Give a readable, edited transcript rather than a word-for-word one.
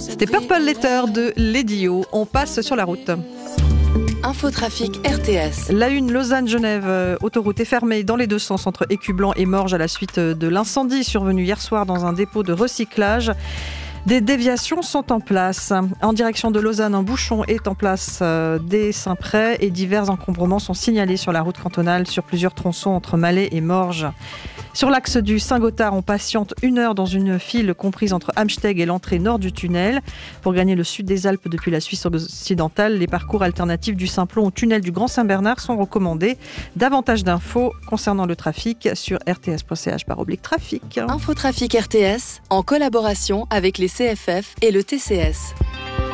C'était Purple Letter de Lady O. On passe sur la route. Infotrafic RTS. La une, Lausanne-Genève, autoroute est fermée dans les deux sens entre Écublanc et Morges à la suite de l'incendie survenu hier soir dans un dépôt de recyclage. Des déviations sont en place. En direction de Lausanne, un bouchon est en place dès Saint-Pré et divers encombrements sont signalés sur la route cantonale sur plusieurs tronçons entre Malais et Morges. Sur l'axe du Saint-Gothard, on patiente 1 heure dans une file comprise entre Amsteg et l'entrée nord du tunnel. Pour gagner le sud des Alpes depuis la Suisse occidentale, les parcours alternatifs du Simplon au tunnel du Grand Saint-Bernard sont recommandés. Davantage d'infos concernant le trafic sur rts.ch/trafic. Infotrafic RTS en collaboration avec les CFF et le TCS.